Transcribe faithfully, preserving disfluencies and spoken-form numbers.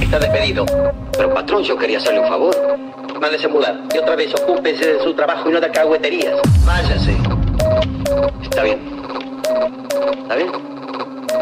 Está despedido. Pero patrón, yo quería hacerle un favor. Mándese mudar. Y otra vez ocúpese de su trabajo y no de cahueterías. Váyase. Está bien. ¿Está bien?